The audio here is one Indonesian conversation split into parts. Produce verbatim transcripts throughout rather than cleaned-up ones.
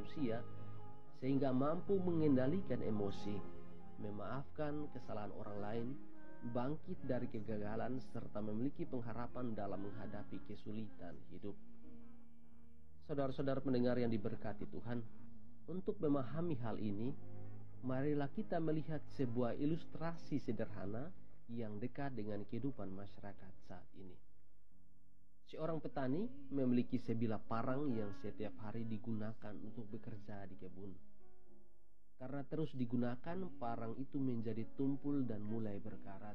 manusia sehingga mampu mengendalikan emosi, memaafkan kesalahan orang lain, bangkit dari kegagalan, serta memiliki pengharapan dalam menghadapi kesulitan hidup. Saudara-saudara pendengar yang diberkati Tuhan, untuk memahami hal ini, marilah kita melihat sebuah ilustrasi sederhana yang dekat dengan kehidupan masyarakat saat ini. Seorang petani memiliki sebilah parang yang setiap hari digunakan untuk bekerja di kebun. Karena terus digunakan, parang itu menjadi tumpul dan mulai berkarat.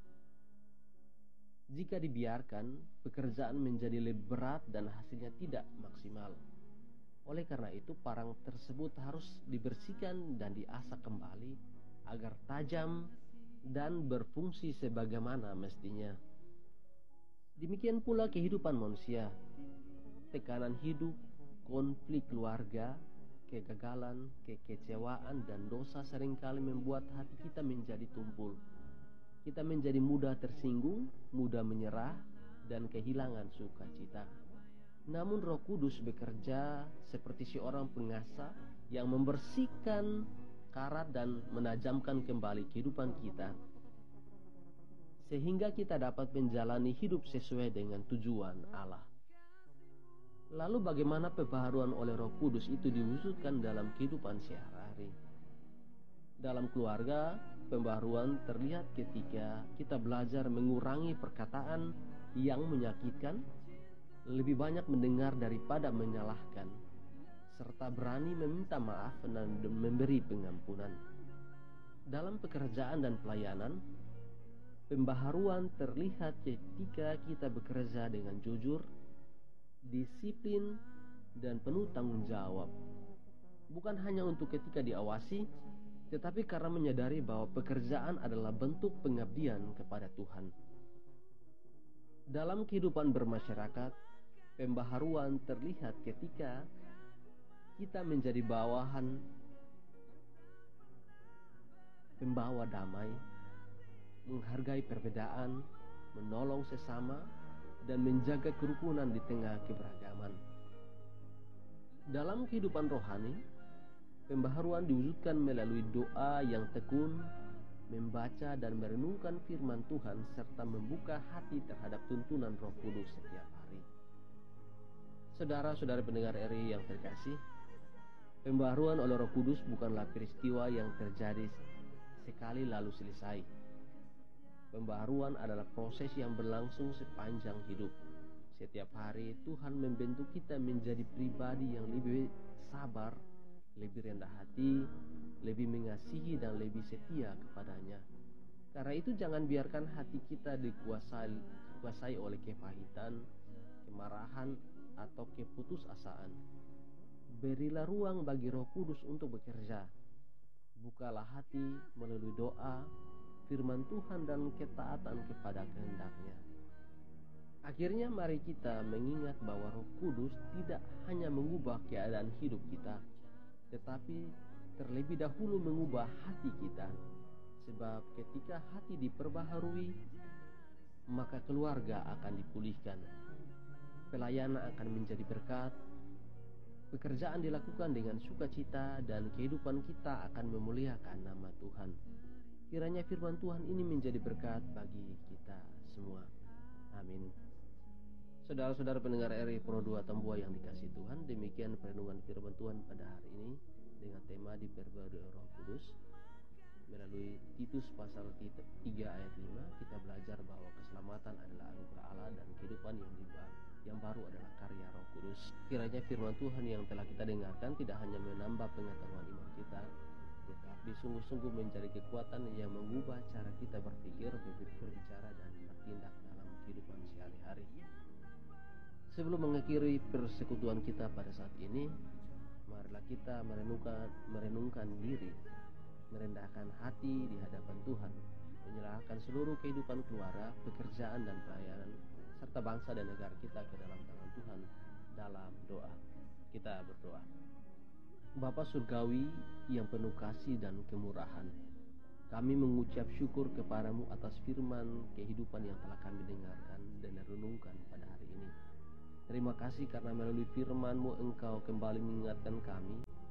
Jika dibiarkan, pekerjaan menjadi lebih berat dan hasilnya tidak maksimal. Oleh karena itu, parang tersebut harus dibersihkan dan diasah kembali agar tajam dan berfungsi sebagaimana mestinya. Demikian pula kehidupan manusia. Tekanan hidup, konflik keluarga, kegagalan, kekecewaan, dan dosa seringkali membuat hati kita menjadi tumpul. Kita menjadi mudah tersinggung, mudah menyerah, dan kehilangan sukacita. Namun Roh Kudus bekerja seperti seorang pengasah yang membersihkan karat dan menajamkan kembali kehidupan kita, sehingga kita dapat menjalani hidup sesuai dengan tujuan Allah. Lalu bagaimana pembaharuan oleh Roh Kudus itu diwujudkan dalam kehidupan sehari-hari? Dalam keluarga, pembaharuan terlihat ketika kita belajar mengurangi perkataan yang menyakitkan, lebih banyak mendengar daripada menyalahkan, serta berani meminta maaf dan memberi pengampunan. Dalam pekerjaan dan pelayanan, pembaharuan terlihat ketika kita bekerja dengan jujur, disiplin, dan penuh tanggung jawab. Bukan hanya untuk ketika diawasi, tetapi karena menyadari bahwa pekerjaan adalah bentuk pengabdian kepada Tuhan. Dalam kehidupan bermasyarakat, pembaharuan terlihat ketika kita menjadi bawahan pembawa damai, menghargai perbedaan, menolong sesama, dan menjaga kerukunan di tengah keberagaman. Dalam kehidupan rohani, pembaharuan diwujudkan melalui doa yang tekun, membaca dan merenungkan firman Tuhan, serta membuka hati terhadap tuntunan Roh Kudus setiap hari. Saudara-saudara pendengar R I yang terkasih, pembaharuan oleh Roh Kudus bukanlah peristiwa yang terjadi sekali lalu selesai. Pembaharuan adalah proses yang berlangsung sepanjang hidup. Setiap hari Tuhan membentuk kita menjadi pribadi yang lebih sabar, lebih rendah hati, lebih mengasihi, dan lebih setia kepadanya. Karena itu jangan biarkan hati kita dikuasai, dikuasai oleh kepahitan, kemarahan, atau keputusasaan. Berilah ruang bagi Roh Kudus untuk bekerja. Bukalah hati melalui doa, firman Tuhan, dan ketaatan kepada kehendak-Nya. Akhirnya mari kita mengingat bahwa Roh Kudus tidak hanya mengubah keadaan hidup kita, tetapi terlebih dahulu mengubah hati kita. Sebab ketika hati diperbaharui, maka keluarga akan dipulihkan, pelayanan akan menjadi berkat, pekerjaan dilakukan dengan sukacita, dan kehidupan kita akan memuliakan nama Tuhan. Kiranya firman Tuhan ini menjadi berkat bagi kita semua. Amin. Saudara-saudara pendengar R I Pro dua Tambua yang dikasihi Tuhan, demikian perenungan firman Tuhan pada hari ini dengan tema diperbarui Roh Kudus. Melalui Titus pasal tiga ayat lima, kita belajar bahwa keselamatan adalah anugerah Allah dan kehidupan yang dibawa yang baru adalah karya Roh Kudus. Kiranya firman Tuhan yang telah kita dengarkan tidak hanya menambah pengetahuan iman kita, tetapi sungguh-sungguh menjadi kekuatan yang mengubah cara kita berpikir, berbicara, dan bertindak dalam kehidupan sehari-hari. Sebelum mengakhiri persekutuan kita pada saat ini, marilah kita merenungkan, merenungkan diri, merendahkan hati di hadapan Tuhan, menyerahkan seluruh kehidupan keluarga, pekerjaan, dan pelayanan, serta bangsa dan negara kita ke dalam tangan Tuhan dalam doa. Kita berdoa. Bapa Surgawi yang penuh kasih dan kemurahan, kami mengucap syukur kepadamu atas firman kehidupan yang telah kami dengarkan dan renungkan pada hari ini. Terima kasih karena melalui firman-Mu Engkau kembali mengingatkan kami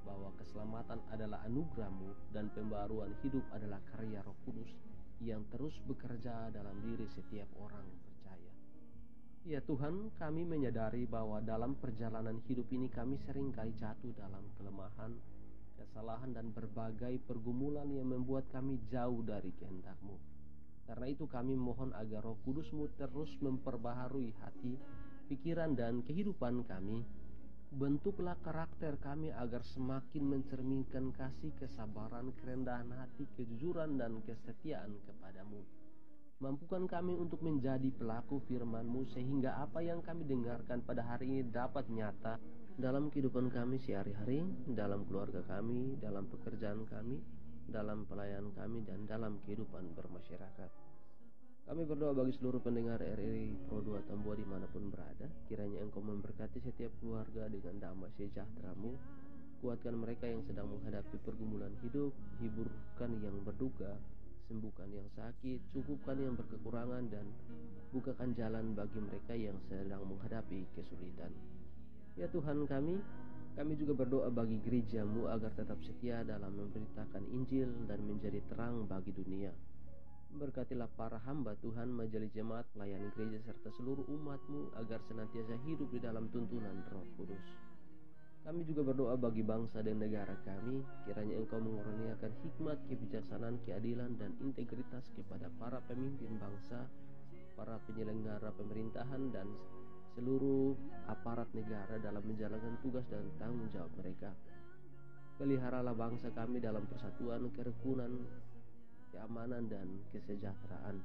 bahwa keselamatan adalah anugerah-Mu dan pembaruan hidup adalah karya Roh Kudus yang terus bekerja dalam diri setiap orang percaya. Ya Tuhan, kami menyadari bahwa dalam perjalanan hidup ini kami seringkali jatuh dalam kelemahan, kesalahan dan berbagai pergumulan yang membuat kami jauh dari kehendak-Mu. Karena itu kami mohon agar Roh Kudus-Mu terus memperbaharui hati, pikiran dan kehidupan kami. Bentuklah karakter kami agar semakin mencerminkan kasih, kesabaran, kerendahan hati, kejujuran dan kesetiaan kepadamu. Mampukan kami untuk menjadi pelaku firman-Mu sehingga apa yang kami dengarkan pada hari ini dapat nyata dalam kehidupan kami sehari-hari, dalam keluarga kami, dalam pekerjaan kami, dalam pelayanan kami, dan dalam kehidupan bermasyarakat. Kami berdoa bagi seluruh pendengar R R I Pro dua Tambua dimanapun berada. Kiranya Engkau memberkati setiap keluarga dengan damai sejahtera-Mu. Kuatkan mereka yang sedang menghadapi pergumulan hidup, hiburkan yang berduka, sembuhkan yang sakit, cukupkan yang berkekurangan, dan bukakan jalan bagi mereka yang sedang menghadapi kesulitan. Ya Tuhan kami, kami juga berdoa bagi gereja-Mu agar tetap setia dalam memberitakan Injil dan menjadi terang bagi dunia. Berkatilah para hamba Tuhan, majelis jemaat, pelayan gereja, serta seluruh umat-Mu agar senantiasa hidup di dalam tuntunan Roh Kudus. Kami juga berdoa bagi bangsa dan negara kami, kiranya Engkau mengurniakan hikmat, kebijaksanaan, keadilan, dan integritas kepada para pemimpin bangsa, para penyelenggara pemerintahan, dan seluruh aparat negara dalam menjalankan tugas dan tanggung jawab mereka. Peliharalah bangsa kami dalam persatuan, kerukunan, keamanan, dan kesejahteraan.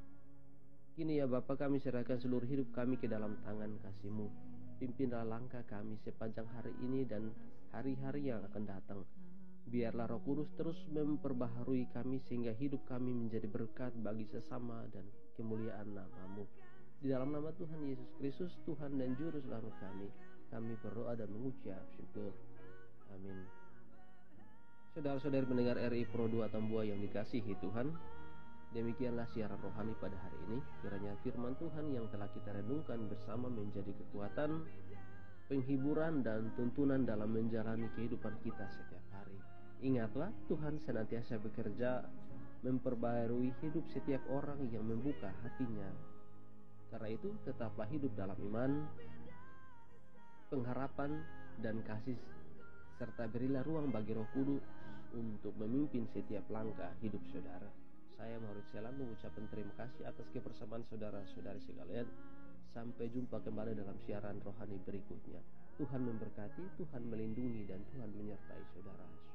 Kini ya Bapa, kami serahkan seluruh hidup kami ke dalam tangan kasih-Mu. Pimpinlah langkah kami sepanjang hari ini dan hari-hari yang akan datang. Biarlah Roh Kudus terus memperbaharui kami sehingga hidup kami menjadi berkat bagi sesama dan kemuliaan nama-Mu. Di dalam nama Tuhan Yesus Kristus, Tuhan dan Juru Selamat kami, kami berdoa dan mengucap syukur. Amin. Saudara-saudari pendengar R R I Pro dua Tambua yang dikasihi Tuhan, demikianlah siaran rohani pada hari ini. Kiranya firman Tuhan yang telah kita renungkan bersama menjadi kekuatan, penghiburan, dan tuntunan dalam menjalani kehidupan kita setiap hari. Ingatlah, Tuhan senantiasa bekerja memperbaharui hidup setiap orang yang membuka hatinya. Karena itu, tetaplah hidup dalam iman, pengharapan, dan kasih, serta berilah ruang bagi Roh Kudus untuk memimpin setiap langkah hidup saudara. Saya Maurits Selam mengucapkan terima kasih atas kebersamaan saudara-saudari sekalian. Sampai jumpa kembali dalam siaran rohani berikutnya. Tuhan memberkati, Tuhan melindungi, dan Tuhan menyertai saudara.